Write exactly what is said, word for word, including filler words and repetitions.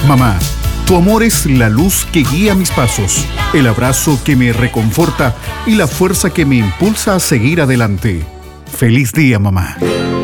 Mamá, tu amor es la luz que guía mis pasos, el abrazo que me reconforta y la fuerza que me impulsa a seguir adelante. ¡Feliz día, mamá!